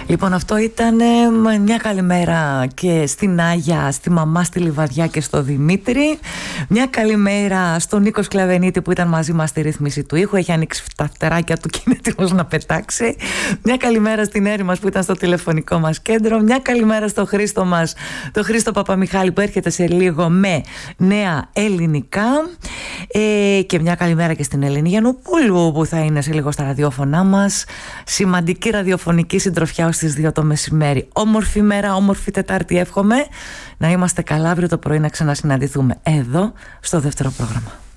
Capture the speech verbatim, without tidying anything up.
Λοιπόν, αυτό ήταν ε, μια καλημέρα και στην Άγια, στη μαμά στη Λιβαδιά και στο Δημήτρη. Μια καλημέρα στον Νίκο Σκλαβενίτη που ήταν μαζί μας στη ρύθμιση του ήχου. Έχει ανοίξει τα φτεράκια του και είναι έτοιμος να πετάξει. Μια καλημέρα στην Έρη μας που ήταν στο τηλεφωνικό μας κέντρο. Μια καλημέρα στο Χρήστο μας, τον Χρήστο Παπαμιχάλη που έρχεται σε λίγο με νέα ελληνικά. Ε, και μια καλημέρα και στην Ελένη Γιαννοπούλου που θα είναι σε λίγο στα ραδιόφωνά μας. Σημαντική ραδιοφωνική συντροφιά ως τις δύο το μεσημέρι. Όμορφη μέρα, όμορφη Τετάρτη εύχομαι. Να είμαστε καλά αύριο το πρωί να ξανασυναντηθούμε εδώ στο δεύτερο πρόγραμμα.